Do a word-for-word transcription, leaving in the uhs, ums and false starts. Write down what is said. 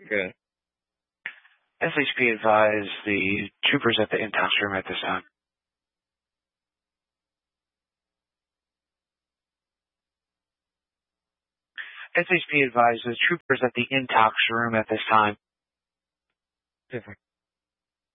Good. S H P advise the troopers at the intox room at this time. S H P advise the troopers at the intox room at this time. Different.